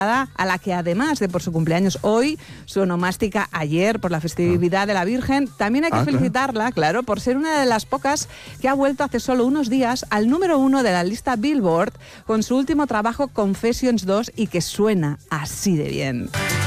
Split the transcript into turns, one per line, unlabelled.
a la que además de por su cumpleaños hoy, su onomástica ayer por la festividad de la Virgen, también hay que felicitarla, claro, por ser una de las pocas que ha vuelto hace solo unos días al número 1 de la lista Billboard con su último trabajo Confessions 2 y que suena así de bien.